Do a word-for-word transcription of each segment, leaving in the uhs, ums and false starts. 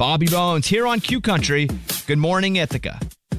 Bobby Bones here on Q Country. Good morning, Ithaca.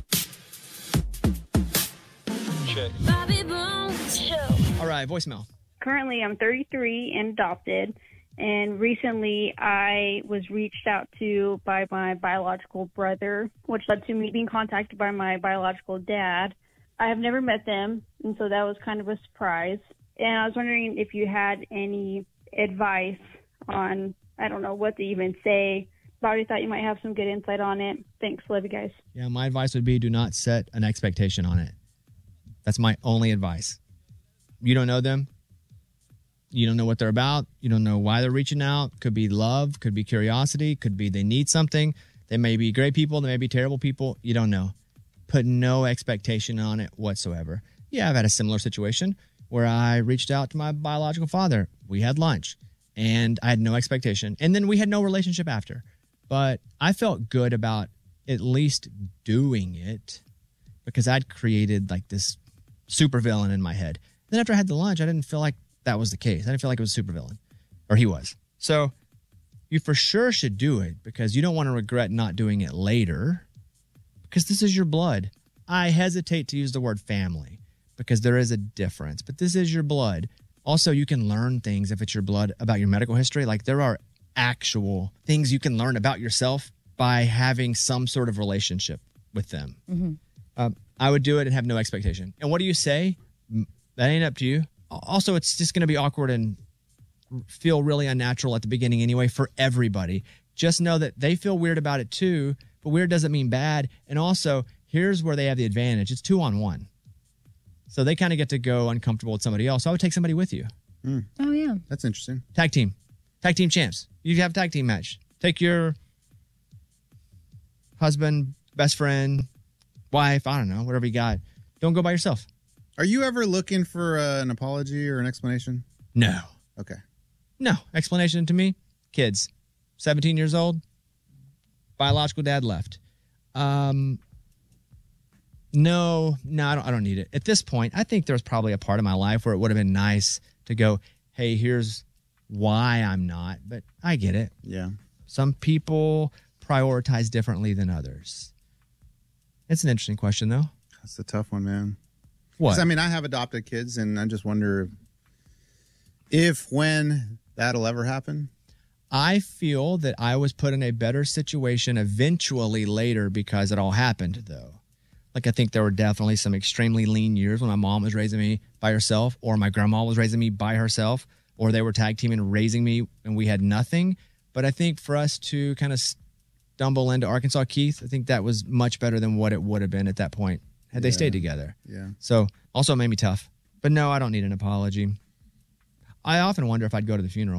Bobby Bones Show. All right, voicemail. Currently, I'm thirty-three and adopted, and recently I was reached out to by my biological brother, which led to me being contacted by my biological dad. I have never met them, and so that was kind of a surprise. And I was wondering if you had any advice on, I don't know what to even say. Bobby thought you might have some good insight on it. Thanks. Love you guys. Yeah, my advice would be do not set an expectation on it. That's my only advice. You don't know them. You don't know what they're about. You don't know why they're reaching out. Could be love, could be curiosity, could be they need something. They may be great people, they may be terrible people. You don't know. Put no expectation on it whatsoever. Yeah, I've had a similar situation where I reached out to my biological father. We had lunch, and I had no expectation. And then we had no relationship after. But I felt good about at least doing it because I'd created like this supervillain in my head. Then after I had the lunch, I didn't feel like that was the case. I didn't feel like it was a supervillain, or he was. So you for sure should do it because you don't want to regret not doing it later because this is your blood. I hesitate to use the word family because there is a difference, but this is your blood. Also, you can learn things if it's your blood about your medical history. Like there are actual things you can learn about yourself by having some sort of relationship with them. Mm-hmm. Um, I would do it and have no expectation. And what do you say? That ain't up to you. Also, it's just going to be awkward and feel really unnatural at the beginning anyway for everybody. Just know that they feel weird about it too, but weird doesn't mean bad. And also, here's where they have the advantage. It's two on one. So they kind of get to go uncomfortable with somebody else. So I would take somebody with you. Mm. Oh, yeah. That's interesting. Tag team. Tag team champs. You have a tag team match. Take your husband, best friend, wife, I don't know, whatever you got. Don't go by yourself. Are you ever looking for uh, an apology or an explanation? No. Okay. No. Explanation to me, kids. seventeen years old, biological dad left. Um, no, no, I don't, I don't need it. At this point, I think there's probably a part of my life where it would have been nice to go, hey, here's why I'm not, but I get it. Yeah. Some people prioritize differently than others. It's an interesting question, though. That's a tough one, man. What? I mean, I have adopted kids, and I just wonder if, when that'll ever happen. I feel that I was put in a better situation eventually later because it all happened, though. Like, I think there were definitely some extremely lean years when my mom was raising me by herself, or my grandma was raising me by herself, or they were tag teaming raising me and we had nothing. But I think for us to kind of stumble into Arkansas Keith, I think that was much better than what it would have been at that point had they Yeah. stayed together. Yeah. So also it made me tough. But no, I don't need an apology. I often wonder if I'd go to the funeral.